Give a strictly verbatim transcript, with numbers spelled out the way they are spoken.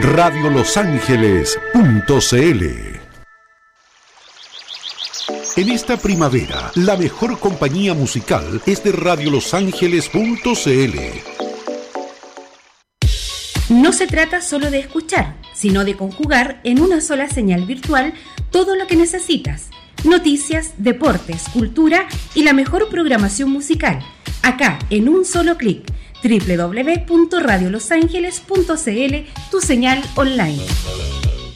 radio los ángeles punto c l. En esta primavera, la mejor compañía musical es de radio los ángeles punto c l. No se trata solo de escuchar, sino de conjugar en una sola señal virtual todo lo que necesitas. Noticias, deportes, cultura y la mejor programación musical. Acá, en un solo clic. doble u doble u doble u punto radio los ángeles punto c l, tu señal online.